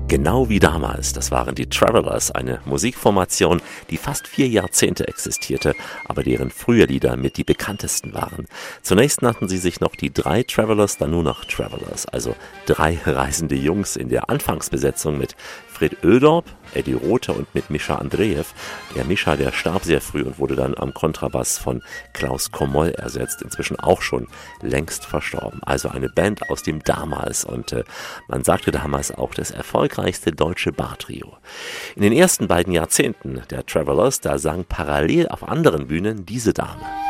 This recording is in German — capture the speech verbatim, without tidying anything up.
Genau wie damals, das waren die Travelers, eine Musikformation, die fast vier Jahrzehnte existierte, aber deren frühe Lieder mit die bekanntesten waren. Zunächst nannten sie sich noch die drei Travelers, dann nur noch Travelers, also drei reisende Jungs in der Anfangsbesetzung mit Fred Ödorp, Eddie Rothe und mit Mischa Andreev. Der Mischa, der starb sehr früh und wurde dann am Kontrabass von Klaus Komoll ersetzt, inzwischen auch schon längst verstorben. Also eine Band aus dem Damals und äh, man sagte damals auch das erfolgreichste deutsche Bar-Trio. In den ersten beiden Jahrzehnten der Travelers, da sang parallel auf anderen Bühnen diese Dame.